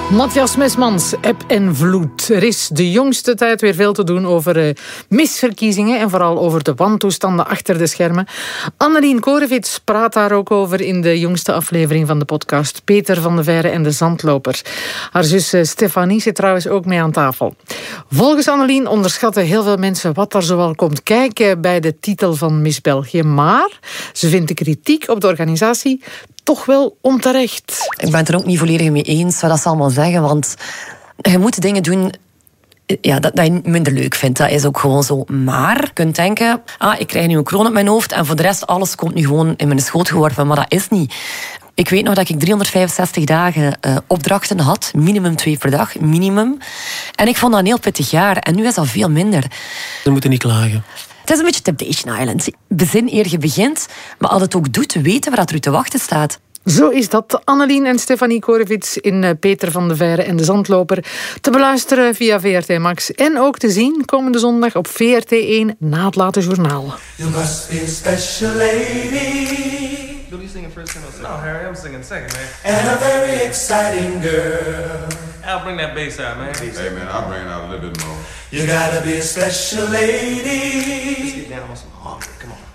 Matthias Mesmans, eb en vloed. Er is de jongste tijd weer veel te doen over misverkiezingen en vooral over de wantoestanden achter de schermen. Annelien Korevits praat daar ook over in de jongste aflevering van de podcast Peter van de Veire en de Zandloper. Haar zus Stefanie zit trouwens ook mee aan tafel. Volgens Annelien onderschatten heel veel mensen wat er zoal komt kijken bij de titel van Miss België. Maar ze vindt de kritiek op de organisatie toch wel onterecht. Ik ben het er ook niet volledig mee eens wat ze allemaal zeggen, want je moet dingen doen dat je minder leuk vindt. Dat is ook gewoon zo. Maar je kunt denken, ik krijg nu een kroon op mijn hoofd en voor de rest alles komt nu gewoon in mijn schoot geworpen. Maar dat is niet. Ik weet nog dat ik 365 dagen opdrachten had. Minimum 2 per dag. Minimum. En ik vond dat een heel pittig jaar. En nu is dat veel minder. We moeten niet klagen. Het is een beetje Temptation Island. Bezin eer je begint, maar als het ook doet, weten we dat er u te wachten staat. Zo is dat. Annelien en Stefanie Korevits in Peter van de Veire en de Zandloper. Te beluisteren via VRT Max. En ook te zien komende zondag op VRT1 na het late journaal. You must be a special lady. You'll be singing first and I'll sing. No, Harry, I'm singing second, man. And a very exciting girl. I'll bring that bass out, man. Hey, man, I'll bring it out a little bit more. You gotta be a special lady. Let's get down on some harmony. Come on.